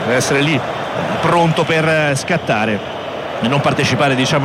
deve essere lì pronto per scattare e non partecipare, diciamo, a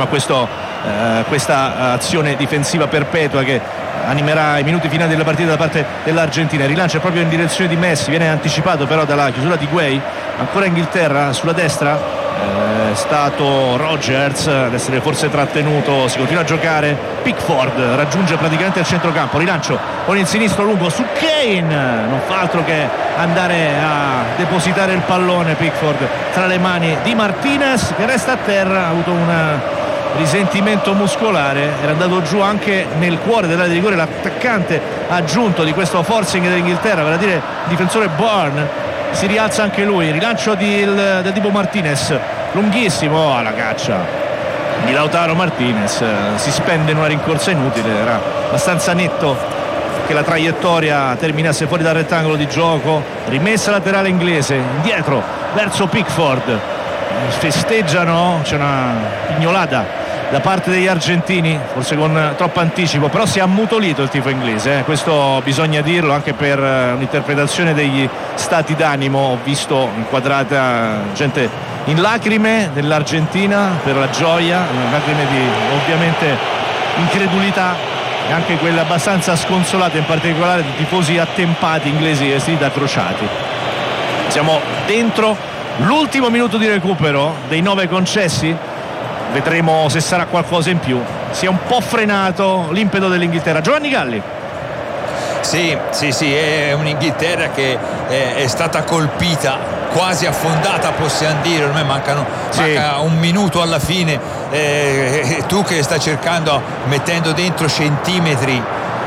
questa azione difensiva perpetua che animerà i minuti finali della partita da parte dell'Argentina. Il rilancio è proprio in direzione di Messi, viene anticipato però dalla chiusura di Guay. Ancora Inghilterra sulla destra, è stato Rogers ad essere forse trattenuto, si continua a giocare. Pickford raggiunge praticamente il centrocampo, rilancio con il sinistro lungo su Kane, non fa altro che andare a depositare il pallone Pickford tra le mani di Martinez, che resta a terra, ha avuto un risentimento muscolare, era andato giù anche nel cuore dell'area di rigore l'attaccante aggiunto di questo forcing dell'Inghilterra, vale a dire il difensore Bourne. Si rialza anche lui, rilancio del tipo Martinez, lunghissimo, alla caccia di Lautaro Martinez, si spende in una rincorsa inutile, era abbastanza netto che la traiettoria terminasse fuori dal rettangolo di gioco. Rimessa laterale inglese, indietro verso Pickford, festeggiano, c'è una pignolata da parte degli argentini, forse con troppo anticipo, però si è ammutolito il tifo inglese, questo bisogna dirlo, anche per un'interpretazione degli stati d'animo. Ho visto inquadrata gente in lacrime dell'Argentina per la gioia, lacrime di ovviamente incredulità e anche quelle abbastanza sconsolate, in particolare di tifosi attempati inglesi vestiti da crociati. Siamo dentro l'ultimo minuto di recupero dei 9 concessi, vedremo se sarà qualcosa in più. Si è un po' frenato l'impeto dell'Inghilterra. Giovanni Galli. Sì, è un'Inghilterra che è stata colpita, quasi affondata, possiamo dire, ormai manca un minuto alla fine, tu che sta cercando, mettendo dentro centimetri.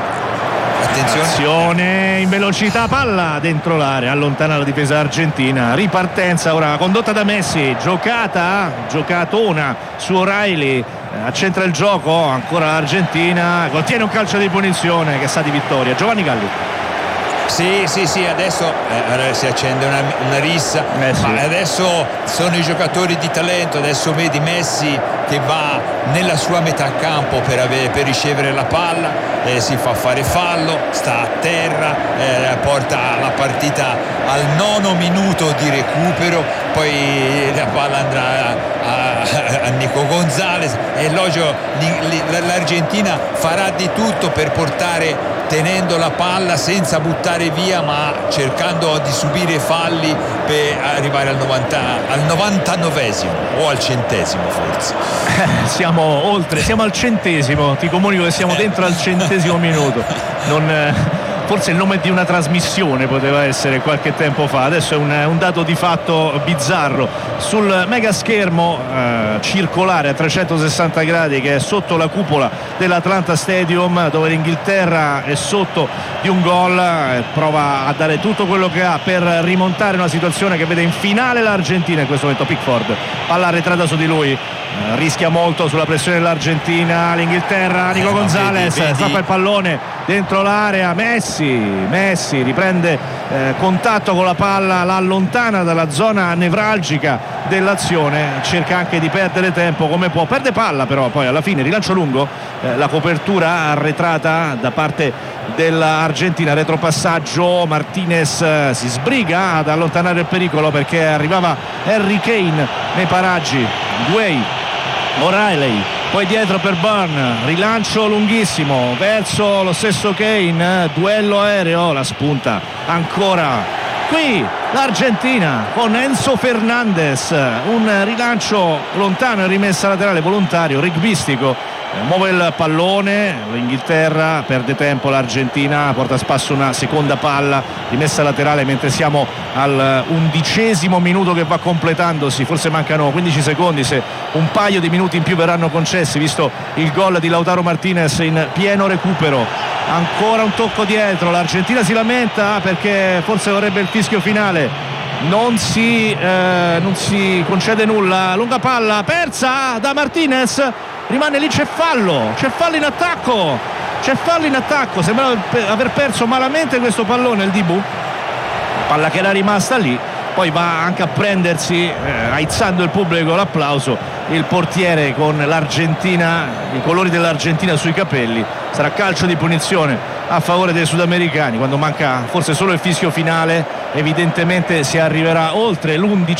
Attenzione in velocità, palla dentro l'area, allontana la difesa argentina. Ripartenza ora condotta da Messi, giocatona su O'Reilly, accentra il gioco, ancora l'Argentina, ottiene un calcio di punizione che sa di vittoria. Giovanni Galli. Sì, adesso si accende una rissa, ma adesso sono i giocatori di talento. Adesso vedi Messi che va nella sua metà campo per ricevere la palla, si fa fare fallo, sta a terra, porta la partita al 9° minuto di recupero, poi la palla andrà a Nico Gonzalez e l'Argentina farà di tutto per portare, tenendo la palla senza buttare via, ma cercando di subire falli per arrivare al 99esimo o al 100esimo forse. Siamo oltre, siamo al 100esimo, ti comunico che siamo dentro al 100esimo minuto. Forse il nome di una trasmissione poteva essere qualche tempo fa, adesso è un dato di fatto bizzarro. Sul mega schermo circolare a 360 gradi che è sotto la cupola dell'Atlanta Stadium, dove l'Inghilterra è sotto di un gol, prova a dare tutto quello che ha per rimontare una situazione che vede in finale l'Argentina. In questo momento Pickford, palla arretrata su di lui, rischia molto sulla pressione dell'Argentina l'Inghilterra. Nico Gonzalez strappa il pallone dentro l'area, Messi riprende contatto con la palla, la allontana dalla zona nevralgica dell'azione, cerca anche di perdere tempo come può, perde palla però poi alla fine rilancio lungo, la copertura arretrata da parte dell'Argentina, retropassaggio, Martinez si sbriga ad allontanare il pericolo perché arrivava Harry Kane nei paraggi. Guay, O'Reilly, poi dietro per Bourne, rilancio lunghissimo verso lo stesso Kane, duello aereo, la spunta ancora qui l'Argentina con Enzo Fernandez, un rilancio lontano e rimessa laterale volontario, rugbistico, muove il pallone, l'Inghilterra perde tempo, l'Argentina porta a spasso una seconda palla, rimessa laterale mentre siamo al 11° minuto che va completandosi, forse mancano 15 secondi se un paio di minuti in più verranno concessi visto il gol di Lautaro Martinez in pieno recupero. Ancora un tocco dietro, l'Argentina si lamenta perché forse vorrebbe il fischio finale, non si concede nulla, lunga palla persa da Martinez, rimane lì, c'è fallo in attacco, sembrava aver perso malamente questo pallone il Dibu, palla che era rimasta lì, poi va anche a prendersi, aizzando il pubblico l'applauso, il portiere con l'Argentina, i colori dell'Argentina sui capelli. Sarà calcio di punizione a favore dei sudamericani quando manca forse solo il fischio finale, evidentemente si arriverà oltre l'11